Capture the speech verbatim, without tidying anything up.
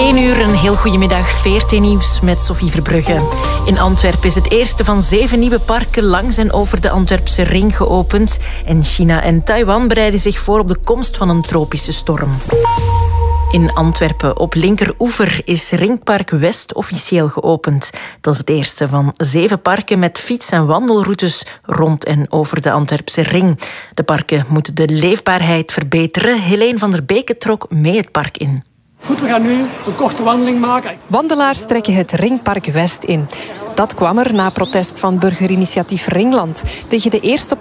één uur, een heel goedemiddag. V R T Nieuws met Sophie Verbrugge. In Antwerpen is het eerste van zeven nieuwe parken langs en over de Antwerpse ring geopend. En China en Taiwan bereiden zich voor op de komst van een tropische storm. In Antwerpen op linkeroever is Ringpark West officieel geopend. Dat is het eerste van zeven parken met fiets- en wandelroutes rond en over de Antwerpse ring. De parken moeten de leefbaarheid verbeteren. Helene van der Beke trok mee het park in. Goed, we gaan nu een korte wandeling maken. Wandelaars trekken het Ringpark West in. Dat kwam er na protest van burgerinitiatief Ringland tegen de eerste